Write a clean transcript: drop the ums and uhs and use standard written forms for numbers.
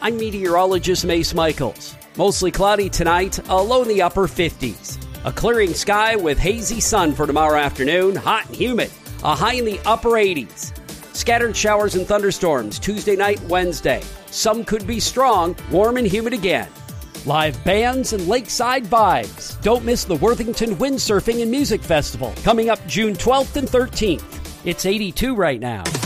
I'm meteorologist Mace Michaels. Mostly cloudy tonight, a low in the upper 50s. A clearing sky with hazy sun for tomorrow afternoon, hot and humid. A high in the upper 80s. Scattered showers and thunderstorms Tuesday night, Wednesday. Some could be strong, warm and humid again. Live bands and lakeside vibes. Don't miss the Worthington Windsurfing and Music Festival coming up June 12th and 13th. It's 82 right now.